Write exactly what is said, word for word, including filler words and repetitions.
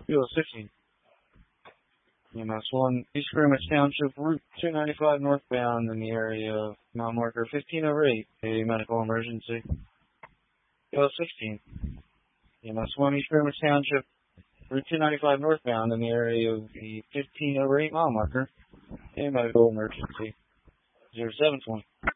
Kilo sixteen. E M S one, East Greenwich Township, Route two ninety-five northbound in the area of mile marker fifteen over eight, a medical emergency. Kilo sixteen. E M S one, East Greenwich Township, Route two ninety-five northbound in the area of the fifteen over eight mile marker, a medical emergency. zero seven twenty.